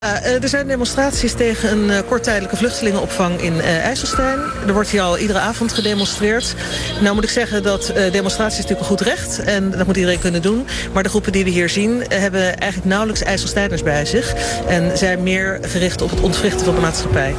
Er zijn demonstraties tegen een korttijdelijke vluchtelingenopvang in IJsselstein. Er wordt hier al iedere avond gedemonstreerd. Nou moet ik zeggen dat demonstratie is natuurlijk een goed recht. En dat moet iedereen kunnen doen. Maar de groepen die we hier zien hebben eigenlijk nauwelijks IJsselsteiners bij zich. En zijn meer gericht op het ontwrichten van de maatschappij.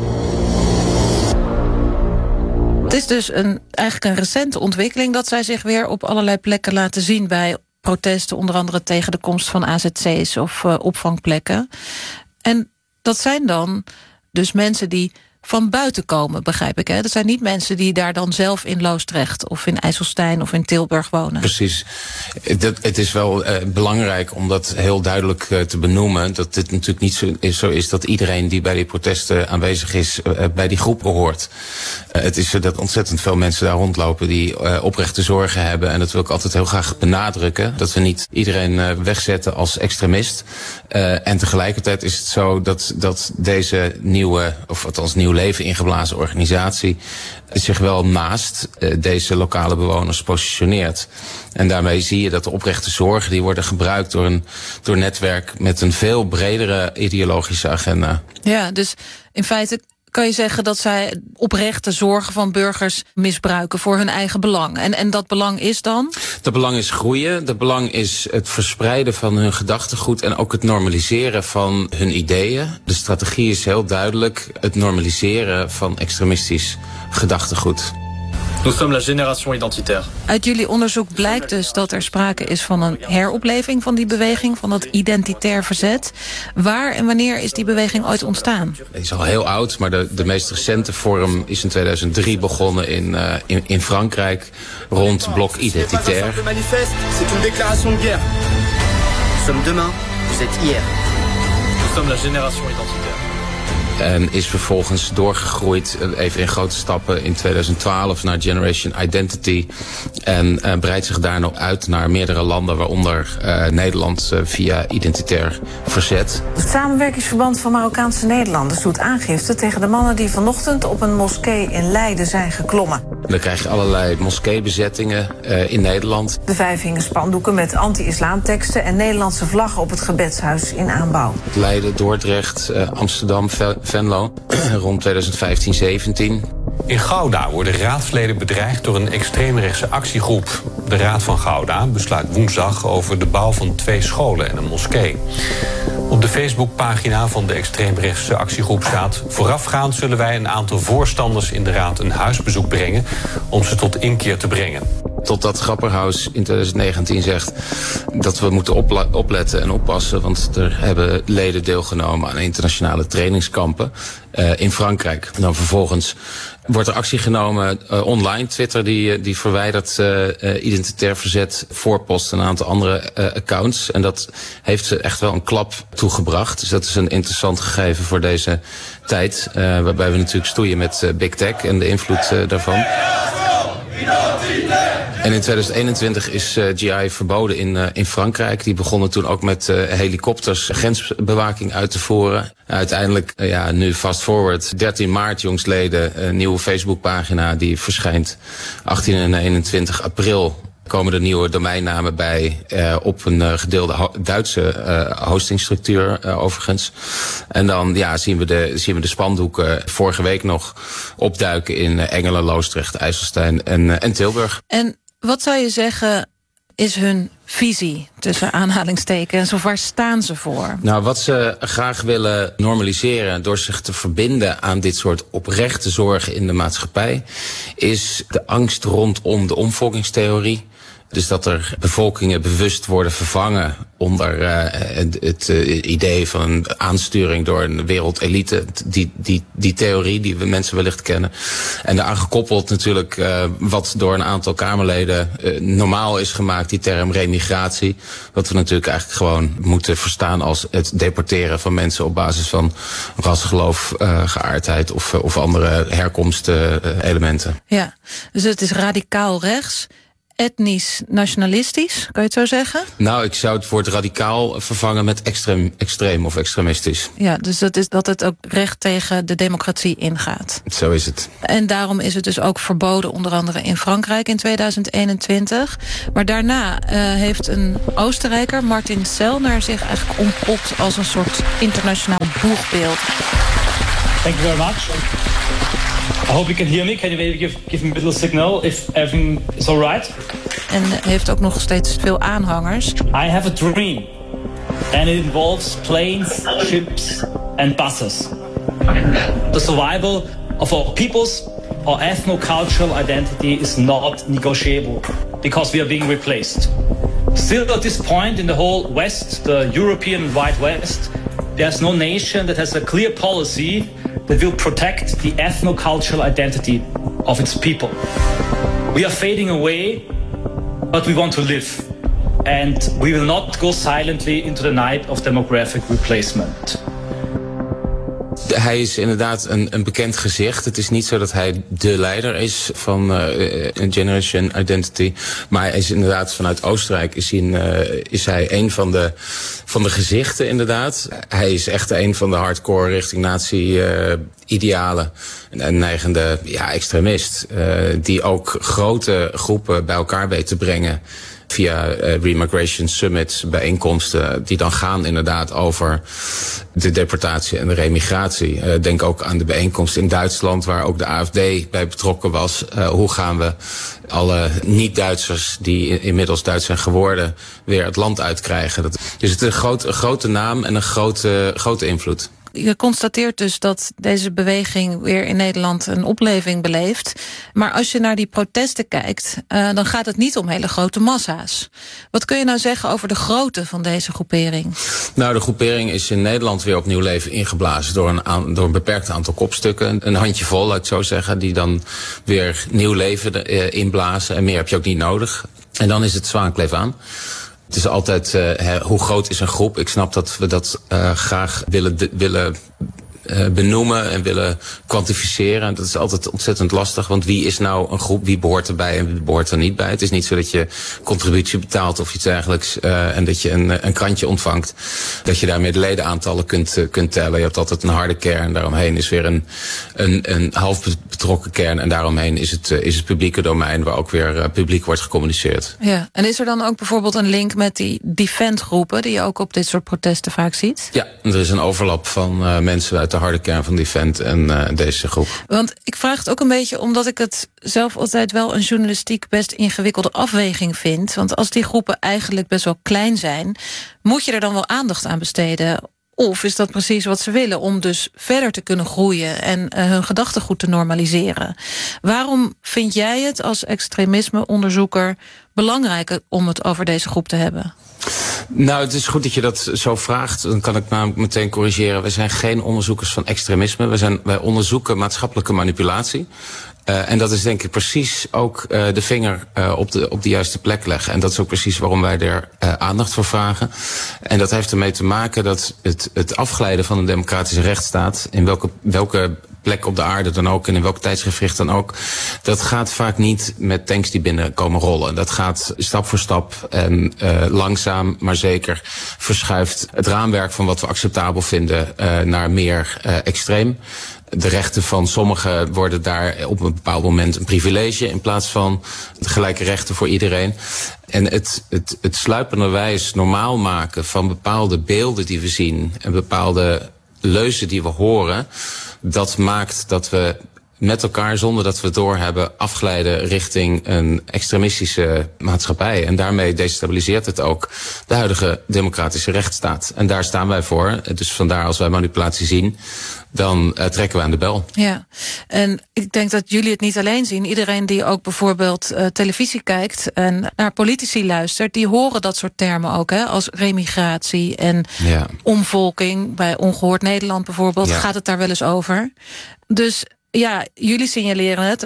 Het is dus eigenlijk een recente ontwikkeling dat zij zich weer op allerlei plekken laten zien bij protesten, onder andere tegen de komst van AZC's of opvangplekken. En dat zijn dan dus mensen die van buiten komen, begrijp ik. Hè? Dat zijn niet mensen die daar dan zelf in Loosdrecht of in IJsselstein of in Tilburg wonen. Precies. Het is wel belangrijk om dat heel duidelijk te benoemen. Dat dit natuurlijk niet zo is dat iedereen die bij die protesten aanwezig is bij die groep hoort. Het is dat ontzettend veel mensen daar rondlopen die oprechte zorgen hebben. En dat wil ik altijd heel graag benadrukken. Dat we niet iedereen wegzetten als extremist. En tegelijkertijd is het zo dat deze nieuwe, of althans nieuw leven ingeblazen organisatie zich wel naast deze lokale bewoners positioneert. En daarmee zie je dat de oprechte zorgen die worden gebruikt door een netwerk met een veel bredere ideologische agenda. Ja, dus in feite kan je zeggen dat zij oprechte zorgen van burgers misbruiken voor hun eigen belang. En dat belang is dan? Dat belang is groeien. Dat belang is het verspreiden van hun gedachtegoed en ook het normaliseren van hun ideeën. De strategie is heel duidelijk het normaliseren van extremistisch gedachtegoed. Nous sommes la génération identitaire. Uit jullie onderzoek blijkt dus dat er sprake is van een heropleving van die beweging, van dat identitair verzet. Waar en wanneer is die beweging ooit ontstaan? Die is al heel oud, maar de meest recente vorm is in 2003 begonnen in Frankrijk rond Bloc Identitaire. Le manifeste, c'est une déclaration de guerre. Nous sommes demain, vous êtes hier. Nous sommes la génération identitaire. En is vervolgens doorgegroeid, even in grote stappen, in 2012 naar Generation Identity. En breidt zich daar nog uit naar meerdere landen, waaronder Nederland via Identitair Verzet. Het samenwerkingsverband van Marokkaanse Nederlanders doet aangifte tegen de mannen die vanochtend op een moskee in Leiden zijn geklommen. Dan krijg je allerlei moskeebezettingen in Nederland. De 5 hingen spandoeken met anti-islamteksten en Nederlandse vlaggen op het gebedshuis in aanbouw. Leiden, Dordrecht, Amsterdam, Venlo, rond 2015-17. In Gouda worden raadsleden bedreigd door een extreemrechtse actiegroep. De Raad van Gouda besluit woensdag over de bouw van 2 scholen en een moskee. Op de Facebookpagina van de extreemrechtse actiegroep staat: voorafgaand zullen wij een aantal voorstanders in de raad een huisbezoek brengen om ze tot inkeer te brengen. Totdat Grapperhaus in 2019 zegt dat we moeten opletten en oppassen, want er hebben leden deelgenomen aan internationale trainingskampen in Frankrijk. En dan vervolgens wordt er actie genomen online. Twitter die verwijdert Identitair Verzet, Voorpost en een aantal andere accounts. En dat heeft ze echt wel een klap toegebracht. Dus dat is een interessant gegeven voor deze tijd. Waarbij we natuurlijk stoeien met Big Tech en de invloed daarvan. En in 2021 is GI verboden in Frankrijk. Die begonnen toen ook met helikopters grensbewaking uit te voeren. Uiteindelijk, nu fast forward, 13 maart jongstleden, een nieuwe Facebookpagina die verschijnt. 18 en 21 april komen er nieuwe domeinnamen bij op een gedeelde Duitse hostingstructuur overigens. En dan zien we de spandoeken vorige week nog opduiken in Engelen, Loosdrecht, IJsselstein en Tilburg. En wat zou je zeggen is hun visie, tussen aanhalingstekens, of waar staan ze voor? Nou, wat ze graag willen normaliseren door zich te verbinden aan dit soort oprechte zorgen in de maatschappij, is de angst rondom de omvolkingstheorie. Dus dat er bevolkingen bewust worden vervangen onder het idee van een aansturing door een wereldelite. Die theorie die we mensen wellicht kennen. En daaraan gekoppeld natuurlijk wat door een aantal Kamerleden normaal is gemaakt, die term remigratie. Wat we natuurlijk eigenlijk gewoon moeten verstaan als het deporteren van mensen op basis van ras, geloof, geaardheid of andere herkomstelementen. Ja, dus het is radicaal rechts. etnisch nationalistisch, kan je het zo zeggen? Nou, ik zou het woord radicaal vervangen met extreem of extremistisch. Ja, dus dat is dat het ook recht tegen de democratie ingaat. Zo is het. En daarom is het dus ook verboden, onder andere in Frankrijk in 2021. Maar daarna heeft een Oostenrijker, Martin Sellner, zich eigenlijk ontpopt als een soort internationaal boegbeeld. Thank you very much. I hope you can hear me. Can you maybe give me a little signal if everything is all right? En heeft ook nog steeds veel aanhangers. I have a dream. And it involves planes, ships and buses. The survival of our peoples, our ethno-cultural identity is not negotiable because we are being replaced. Still at this point in the whole West, the European Wide West, there's no nation that has a clear policy that will protect the ethno-cultural identity of its people. We are fading away, but we want to live. And we will not go silently into the night of demographic replacement. Hij is inderdaad een bekend gezicht. Het is niet zo dat hij de leider is van Generation Identity. Maar hij is inderdaad vanuit Oostenrijk is hij een van de gezichten inderdaad. Hij is echt een van de hardcore richting nazi-idealen. Een neigende extremist. Die ook grote groepen bij elkaar weet te brengen. Via Remigration Summits, bijeenkomsten die dan gaan inderdaad over de deportatie en de remigratie. Denk ook aan de bijeenkomst in Duitsland waar ook de AfD bij betrokken was. Hoe gaan we alle niet-Duitsers die inmiddels Duits zijn geworden weer het land uitkrijgen. Dus het is een grote naam en een grote invloed. Je constateert dus dat deze beweging weer in Nederland een opleving beleeft. Maar als je naar die protesten kijkt, dan gaat het niet om hele grote massa's. Wat kun je nou zeggen over de grootte van deze groepering? Nou, de groepering is in Nederland weer opnieuw leven ingeblazen door een beperkt aantal kopstukken. Een handjevol, laat ik zo zeggen, die dan weer nieuw leven inblazen. En meer heb je ook niet nodig. En dan is het zwaan kleef aan. Het is altijd, hoe groot is een groep? Ik snap dat we dat graag willen benoemen en willen kwantificeren. En dat is altijd ontzettend lastig, want wie is nou een groep, wie behoort erbij en wie behoort er niet bij? Het is niet zo dat je contributie betaalt of iets dergelijks en dat je een krantje ontvangt, dat je daarmee de ledenaantallen kunt tellen. Je hebt altijd een harde kern, daaromheen is weer een half betrokken kern en daaromheen is het publieke domein waar ook weer publiek wordt gecommuniceerd. Ja, en is er dan ook bijvoorbeeld een link met die Defend-groepen die je ook op dit soort protesten vaak ziet? Ja, er is een overlap van mensen uit de harde kern van Defend en deze groep. Want ik vraag het ook een beetje omdat ik het zelf altijd wel een journalistiek best ingewikkelde afweging vind. Want als die groepen eigenlijk best wel klein zijn, moet je er dan wel aandacht aan besteden? Of is dat precies wat ze willen om dus verder te kunnen groeien en hun gedachtegoed te normaliseren? Waarom vind jij het als extremismeonderzoeker belangrijk om het over deze groep te hebben? Nou, het is goed dat je dat zo vraagt. Dan kan ik namelijk meteen corrigeren. Wij zijn geen onderzoekers van extremisme. Wij onderzoeken maatschappelijke manipulatie. En dat is denk ik precies ook de vinger op de juiste plek leggen. En dat is ook precies waarom wij er aandacht voor vragen. En dat heeft ermee te maken dat het afglijden van een democratische rechtsstaat, in welke plek op de aarde dan ook en in welk tijdsgevricht dan ook, dat gaat vaak niet met tanks die binnen komen rollen. Dat gaat stap voor stap en langzaam maar zeker verschuift het raamwerk van wat we acceptabel vinden naar meer extreem. De rechten van sommigen worden daar op een bepaald moment een privilege in plaats van gelijke rechten voor iedereen. En het sluipenderwijs normaal maken van bepaalde beelden die we zien en bepaalde leuzen die we horen, dat maakt dat we met elkaar, zonder dat we het doorhebben, afglijden richting een extremistische maatschappij. En daarmee destabiliseert het ook de huidige democratische rechtsstaat. En daar staan wij voor. Dus vandaar als wij manipulatie zien, dan trekken we aan de bel. Ja, en ik denk dat jullie het niet alleen zien. Iedereen die ook bijvoorbeeld televisie kijkt en naar politici luistert, die horen dat soort termen ook, hè, als remigratie en omvolking. Bij Ongehoord Nederland bijvoorbeeld gaat het daar wel eens over. Dus ja, jullie signaleren het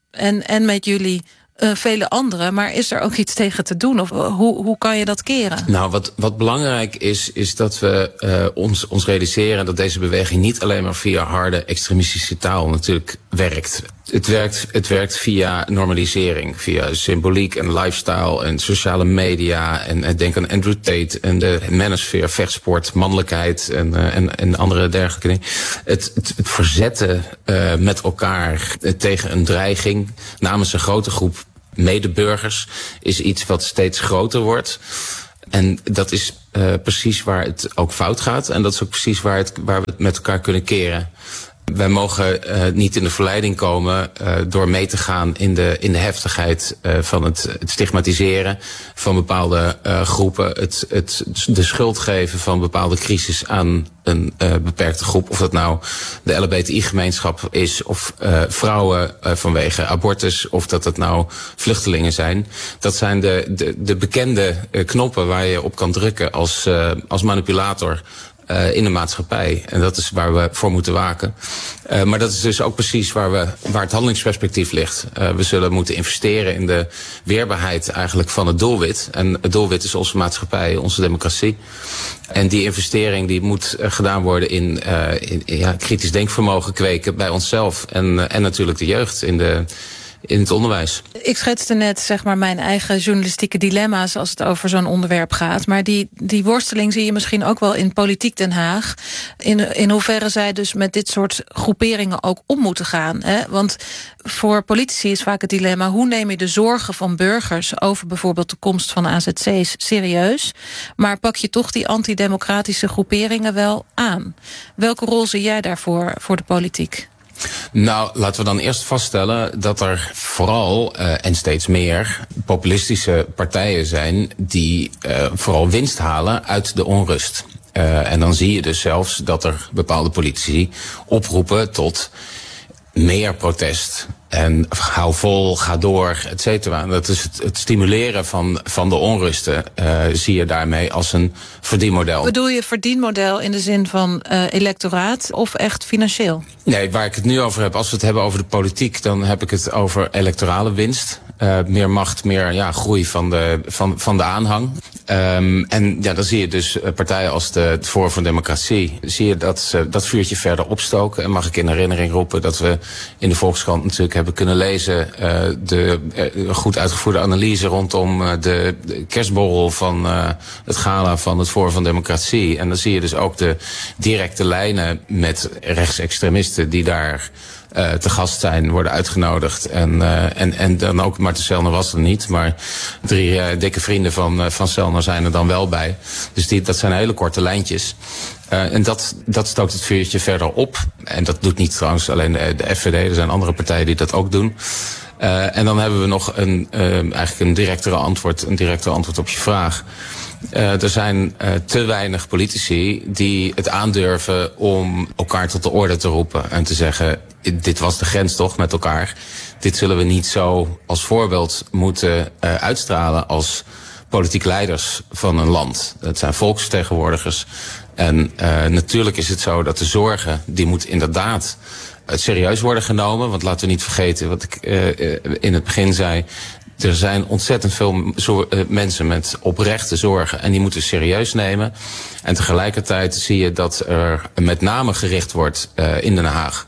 en met jullie vele anderen, maar is er ook iets tegen te doen? Of hoe kan je dat keren? Nou, wat belangrijk is dat we ons realiseren dat deze beweging niet alleen maar via harde extremistische taal natuurlijk werkt. Het werkt via normalisering, via symboliek en lifestyle en sociale media. En denk aan Andrew Tate en de manosphere, vechtsport, mannelijkheid en andere dergelijke dingen. Het verzetten met elkaar tegen een dreiging namens een grote groep medeburgers is iets wat steeds groter wordt. En dat is precies waar het ook fout gaat. En dat is ook precies waar we het met elkaar kunnen keren. Wij mogen niet in de verleiding komen door mee te gaan in de heftigheid van het stigmatiseren van bepaalde groepen. De schuld geven van bepaalde crisis aan een beperkte groep. Of dat nou de LHBTI-gemeenschap is of vrouwen vanwege abortus. Of dat het nou vluchtelingen zijn. Dat zijn de bekende knoppen waar je op kan drukken als manipulator. In de maatschappij. En dat is waar we voor moeten waken. Maar dat is dus ook precies waar het handelingsperspectief ligt. We zullen moeten investeren in de weerbaarheid eigenlijk van het doelwit. En het doelwit is onze maatschappij, onze democratie. En die investering die moet gedaan worden in kritisch denkvermogen kweken bij onszelf. En natuurlijk de jeugd in het onderwijs. Ik schetste net zeg maar mijn eigen journalistieke dilemma's als het over zo'n onderwerp gaat. Maar die worsteling zie je misschien ook wel in Politiek Den Haag. In hoeverre zij dus met dit soort groeperingen ook om moeten gaan. Hè? Want voor politici is vaak het dilemma: hoe neem je de zorgen van burgers over bijvoorbeeld de komst van AZC's serieus? Maar pak je toch die antidemocratische groeperingen wel aan? Welke rol zie jij daarvoor voor de politiek? Nou, laten we dan eerst vaststellen dat er vooral en steeds meer populistische partijen zijn die vooral winst halen uit de onrust. En dan zie je dus zelfs dat er bepaalde politici oproepen tot meer protest. En hou vol, ga door, et cetera. Dat is het stimuleren van de onrusten zie je daarmee als een verdienmodel. Bedoel je verdienmodel in de zin van electoraat of echt financieel? Nee, waar ik het nu over heb, als we het hebben over de politiek, dan heb ik het over electorale winst. Meer macht, meer groei van de aanhang. En dan zie je dus partijen als het Forum voor Democratie, zie je dat vuurtje verder opstoken. En mag ik in herinnering roepen dat we in de Volkskrant natuurlijk hebben kunnen lezen de goed uitgevoerde analyse rondom de kerstborrel van het gala van het Forum van Democratie. En dan zie je dus ook de directe lijnen met rechtsextremisten die daar te gast zijn, worden uitgenodigd. En dan ook Marten Sellner was er niet, maar 3 dikke vrienden van Sellner zijn er dan wel bij. Dus dat zijn hele korte lijntjes. En dat stookt het vuurtje verder op. En dat doet niet trouwens alleen de FVD, er zijn andere partijen die dat ook doen. En dan hebben we nog eigenlijk een directere antwoord op je vraag. Er zijn te weinig politici die het aandurven om elkaar tot de orde te roepen. En te zeggen, dit was de grens toch met elkaar. Dit zullen we niet zo als voorbeeld moeten uitstralen als politiek leiders van een land. Het zijn volksvertegenwoordigers. En natuurlijk is het zo dat de zorgen, die moet inderdaad serieus worden genomen. Want laten we niet vergeten wat ik in het begin zei. Er zijn ontzettend veel mensen met oprechte zorgen en die moeten we serieus nemen. En tegelijkertijd zie je dat er met name gericht wordt in Den Haag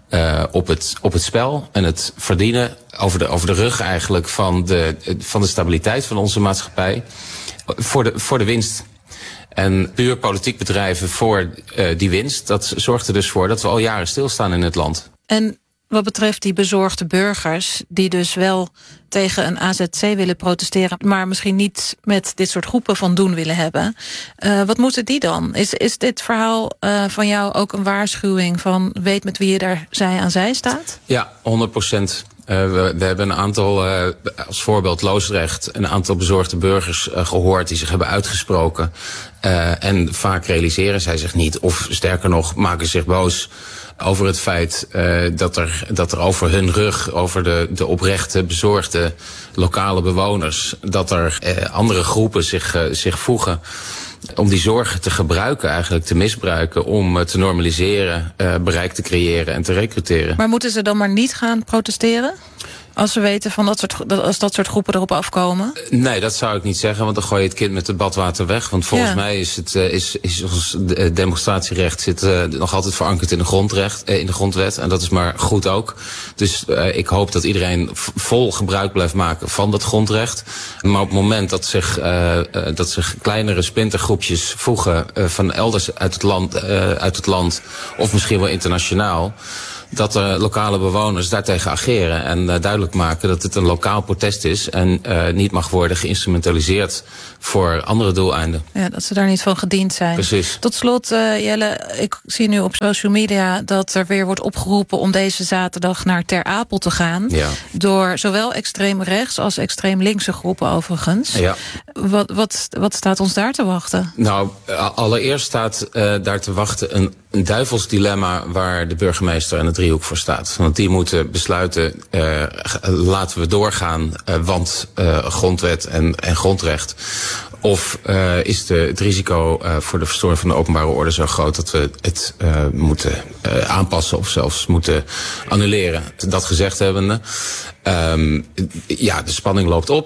op het spel en het verdienen over de rug eigenlijk van de stabiliteit van onze maatschappij voor de winst. En puur politiek bedrijven voor die winst, dat zorgt er dus voor dat we al jaren stilstaan in het land. En wat betreft die bezorgde burgers die dus wel tegen een AZC willen protesteren, maar misschien niet met dit soort groepen van doen willen hebben. Wat moeten die dan? Is dit verhaal van jou ook een waarschuwing van weet met wie je daar zij aan zij staat? Ja, 100%. We hebben een aantal, als voorbeeld Loosdrecht, een aantal bezorgde burgers gehoord die zich hebben uitgesproken. En vaak realiseren zij zich niet, of sterker nog, maken zich boos over het feit dat er over hun rug, over de oprechte, bezorgde lokale bewoners, dat er andere groepen zich voegen om die zorgen te gebruiken, eigenlijk te misbruiken, om te normaliseren, bereik te creëren en te recruteren. Maar moeten ze dan maar niet gaan protesteren? Als ze weten van als dat soort groepen erop afkomen? Nee, dat zou ik niet zeggen, want dan gooi je het kind met het badwater weg. Want volgens mij is ons demonstratierecht zit nog altijd verankerd in de grondwet. En dat is maar goed ook. Dus ik hoop dat iedereen vol gebruik blijft maken van dat grondrecht. Maar op het moment dat zich kleinere splintergroepjes voegen van elders uit het land of misschien wel internationaal, dat de lokale bewoners daartegen ageren en duidelijk maken dat het een lokaal protest is en niet mag worden geïnstrumentaliseerd voor andere doeleinden. Ja, dat ze daar niet van gediend zijn. Precies. Tot slot, Jelle, ik zie nu op social media dat er weer wordt opgeroepen om deze zaterdag naar Ter Apel te gaan. Ja. Door zowel extreem rechts als extreem linkse groepen overigens. Ja. Wat staat ons daar te wachten? Nou, allereerst staat daar te wachten een duivels dilemma waar de burgemeester en de driehoek voor staat. Want die moeten besluiten, laten we doorgaan, want grondwet en grondrecht. Of is het risico voor de verstoring van de openbare orde zo groot dat we het moeten aanpassen of zelfs moeten annuleren. Dat gezegd hebbende, de spanning loopt op.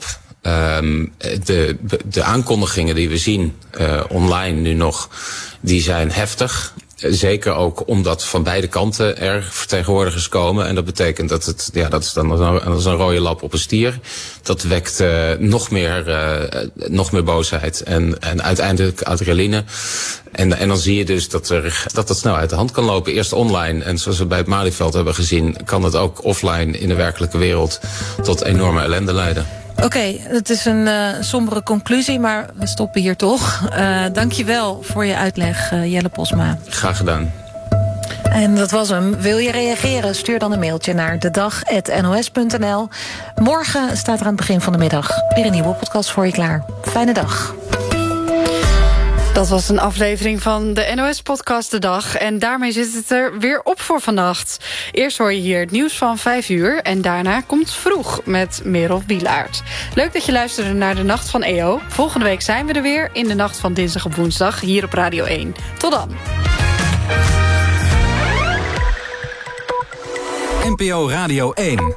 De aankondigingen die we zien online nu nog, die zijn heftig. Zeker ook omdat van beide kanten er vertegenwoordigers komen. En dat betekent dat dat is dan een rode lap op een stier. Dat wekt nog meer boosheid en uiteindelijk adrenaline. En dan zie je dus dat snel uit de hand kan lopen. Eerst online. En zoals we bij het Malieveld hebben gezien, kan dat ook offline in de werkelijke wereld tot enorme ellende leiden. Oké, het is een sombere conclusie, maar we stoppen hier toch. Dank je wel voor je uitleg, Jelle Posma. Graag gedaan. En dat was hem. Wil je reageren? Stuur dan een mailtje naar dedag@nos.nl. Morgen staat er aan het begin van de middag weer een nieuwe podcast voor je klaar. Fijne dag. Dat was een aflevering van de NOS-podcast De Dag. En daarmee zit het er weer op voor vannacht. Eerst hoor je hier het nieuws van 5 uur. En daarna komt Vroeg met Merel Wielaert. Leuk dat je luisterde naar de Nacht van EO. Volgende week zijn we er weer in de nacht van dinsdag op woensdag hier op Radio 1. Tot dan. NPO Radio 1.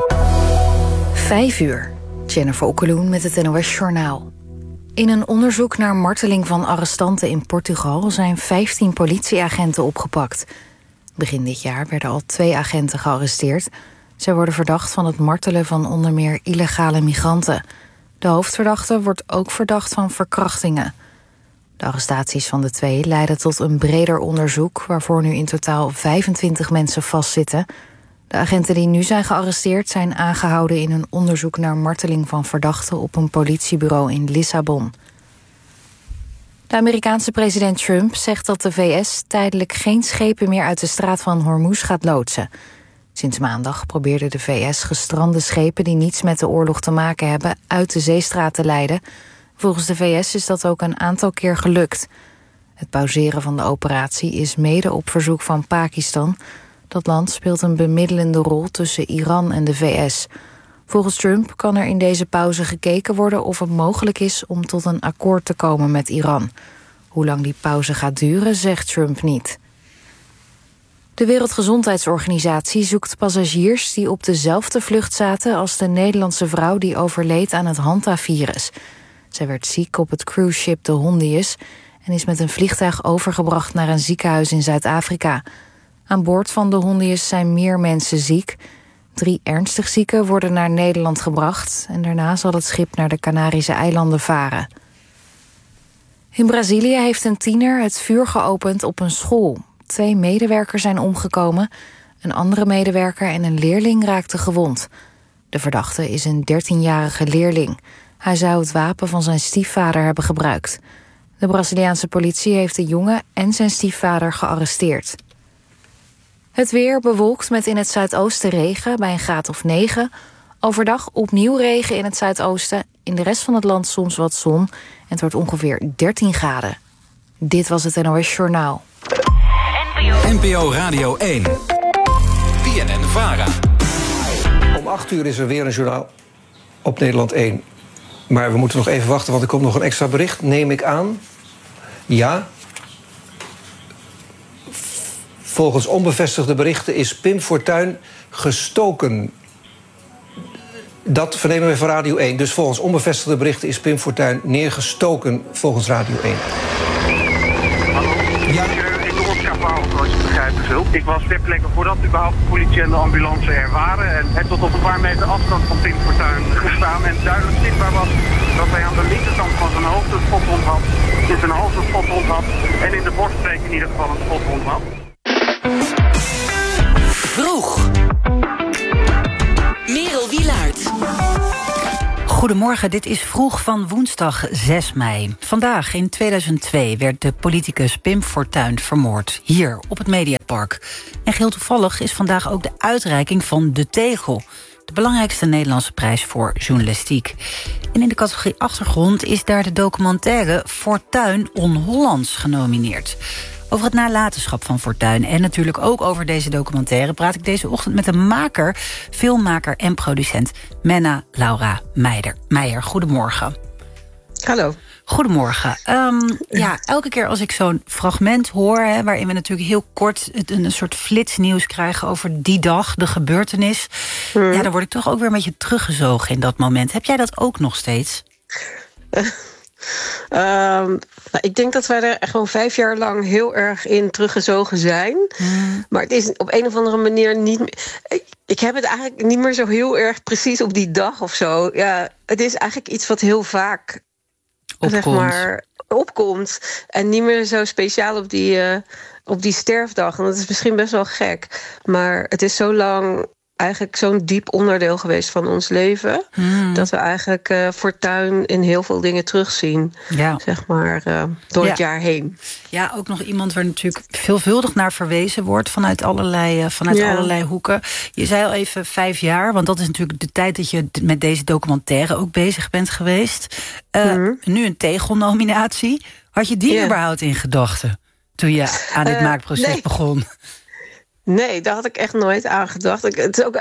5 uur. Jennifer Okkeloen met het NOS Journaal. In een onderzoek naar marteling van arrestanten in Portugal zijn 15 politieagenten opgepakt. Begin dit jaar werden al 2 agenten gearresteerd. Zij worden verdacht van het martelen van onder meer illegale migranten. De hoofdverdachte wordt ook verdacht van verkrachtingen. De arrestaties van de 2 leiden tot een breder onderzoek, waarvoor nu in totaal 25 mensen vastzitten. De agenten die nu zijn gearresteerd zijn aangehouden in een onderzoek naar marteling van verdachten op een politiebureau in Lissabon. De Amerikaanse president Trump zegt dat de VS tijdelijk geen schepen meer uit de straat van Hormuz gaat loodsen. Sinds maandag probeerde de VS gestrande schepen die niets met de oorlog te maken hebben uit de zeestraat te leiden. Volgens de VS is dat ook een aantal keer gelukt. Het pauzeren van de operatie is mede op verzoek van Pakistan. Dat land speelt een bemiddelende rol tussen Iran en de VS. Volgens Trump kan er in deze pauze gekeken worden of het mogelijk is om tot een akkoord te komen met Iran. Hoe lang die pauze gaat duren, zegt Trump niet. De Wereldgezondheidsorganisatie zoekt passagiers die op dezelfde vlucht zaten als de Nederlandse vrouw die overleed aan het Hanta-virus. Zij werd ziek op het cruiseschip de Hondius en is met een vliegtuig overgebracht naar een ziekenhuis in Zuid-Afrika. Aan boord van de Hondius zijn meer mensen ziek. 3 ernstig zieken worden naar Nederland gebracht en daarna zal het schip naar de Canarische eilanden varen. In Brazilië heeft een tiener het vuur geopend op een school. 2 medewerkers zijn omgekomen. Een andere medewerker en een leerling raakten gewond. De verdachte is een 13-jarige leerling. Hij zou het wapen van zijn stiefvader hebben gebruikt. De Braziliaanse politie heeft de jongen en zijn stiefvader gearresteerd. Het weer bewolkt met in het zuidoosten regen bij een graad of 9. Overdag opnieuw regen in het zuidoosten. In de rest van het land soms wat zon. En het wordt ongeveer 13 graden. Dit was het NOS Journaal. NPO Radio 1. BNN-VARA. Om 8 uur is er weer een journaal op Nederland 1. Maar we moeten nog even wachten, want er komt nog een extra bericht, neem ik aan. Ja. Volgens onbevestigde berichten is Pim Fortuyn gestoken Dat vernemen we van Radio 1. Dus volgens onbevestigde berichten is Pim Fortuyn neergestoken volgens Radio 1. Ja. Als je begrijpen zult. Ik was ter plekke voordat überhaupt de politie en de ambulance er waren. En heb tot op een paar meter afstand van Pim Fortuyn gestaan. En duidelijk zichtbaar was dat hij aan de linkerkant van zijn hoofd een schotwond had. In zijn hals een schotwond had. En in de borststreek in ieder geval een schotwond had. Vroeg. Merel Wielaert. Goedemorgen, dit is Vroeg van woensdag 6 mei. Vandaag in 2002 werd de politicus Pim Fortuyn vermoord. Hier op het Mediapark. En geheel toevallig is vandaag ook de uitreiking van De Tegel. De belangrijkste Nederlandse prijs voor journalistiek. En in de categorie achtergrond is daar de documentaire Fortuyn on-Hollands genomineerd. Over het nalatenschap van Fortuyn en natuurlijk ook over deze documentaire praat ik deze ochtend met de maker, filmmaker en producent Menna Laura Meijer. Goedemorgen. Hallo. Goedemorgen. Ja, elke keer als ik zo'n fragment hoor, waarin we natuurlijk heel kort een soort flitsnieuws krijgen over die dag, de gebeurtenis, ja, dan word ik toch ook weer een beetje teruggezogen in dat moment. Heb jij dat ook nog steeds? Ik denk dat wij er gewoon 5 jaar lang heel erg in teruggezogen zijn. Maar het is op een of andere manier niet meer. Ik heb het eigenlijk niet meer zo heel erg precies op die dag of zo. Ja, het is eigenlijk iets wat heel vaak opkomt. En niet meer zo speciaal op die sterfdag. En dat is misschien best wel gek. Maar het is zo lang eigenlijk zo'n diep onderdeel geweest van ons leven. Dat we eigenlijk Fortuyn in heel veel dingen terugzien. Ja. Zeg maar, door het jaar heen. Ja, ook nog iemand waar natuurlijk veelvuldig naar verwezen wordt vanuit allerlei hoeken. Je zei al even 5 jaar, want dat is natuurlijk de tijd dat je met deze documentaire ook bezig bent geweest. Nu een Tegelnominatie. Had je die überhaupt in gedachten toen je aan dit maakproces begon? Nee, daar had ik echt nooit aan gedacht. Het is ook,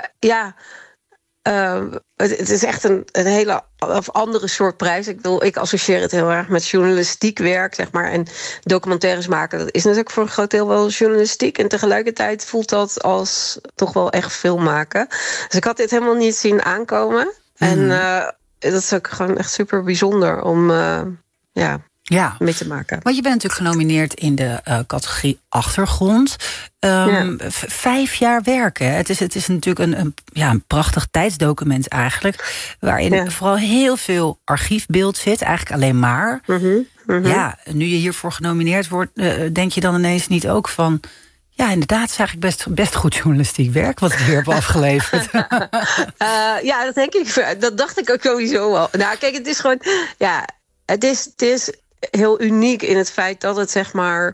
het is echt een hele andere soort prijs. Ik bedoel, ik associeer het heel erg met journalistiek werk, zeg maar. En documentaires maken, dat is natuurlijk voor een groot deel wel journalistiek. En tegelijkertijd voelt dat als toch wel echt film maken. Dus ik had dit helemaal niet zien aankomen. En dat is ook gewoon echt super bijzonder om mee te maken. Want je bent natuurlijk genomineerd in de categorie achtergrond. 5 jaar werken. Het is natuurlijk een prachtig tijdsdocument eigenlijk. Waarin vooral heel veel archiefbeeld zit. Eigenlijk alleen maar. Ja, nu je hiervoor genomineerd wordt, denk je dan ineens niet ook van, ja, inderdaad, het is eigenlijk best goed journalistiek werk wat ik hier heb afgeleverd. Ja, dat denk ik. Dat dacht ik ook sowieso wel. Nou, kijk, het is gewoon, het is heel uniek in het feit dat het, zeg maar,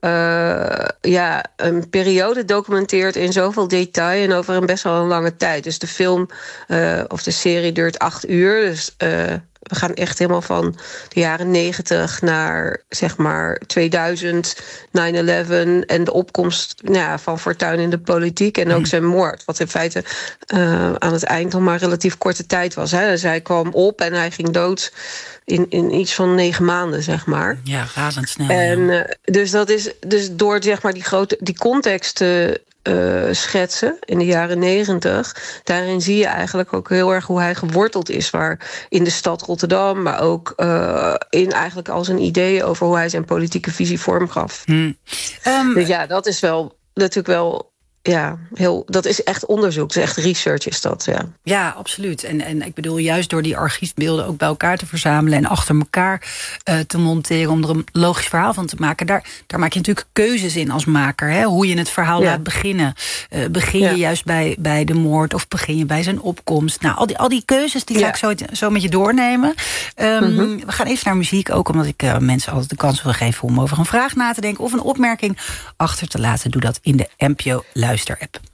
een periode documenteert in zoveel detail en over een best wel een lange tijd. Dus de film of de serie duurt 8 uur. Dus we gaan echt helemaal van de jaren 90 naar, zeg maar, 2000, 9/11 en de opkomst van Fortuyn in de politiek en ook zijn moord. Wat in feite aan het eind nog maar relatief korte tijd was. Hè. Dus hij kwam op en hij ging dood in iets van 9 maanden, zeg maar. Ja, razendsnel. En dus dat is door, zeg maar, die context te schetsen in de jaren 90. Daarin zie je eigenlijk ook heel erg hoe hij geworteld is, waar in de stad Rotterdam, maar ook in eigenlijk al zijn ideeën over hoe hij zijn politieke visie vormgaf. Dus ja, dat is wel natuurlijk wel. Ja, dat is echt onderzoek. Het is echt research, is dat, ja. Ja, absoluut. En ik bedoel, juist door die archiefbeelden ook bij elkaar te verzamelen en achter elkaar te monteren om er een logisch verhaal van te maken. Daar maak je natuurlijk keuzes in als maker. Hè? Hoe je het verhaal laat beginnen. Begin je juist bij de moord of begin je bij zijn opkomst? Nou, al die keuzes die ga ik zo met je doornemen. We gaan even naar muziek, ook omdat ik mensen altijd de kans wil geven om over een vraag na te denken of een opmerking achter te laten. Doe dat in de NPO Luister-app.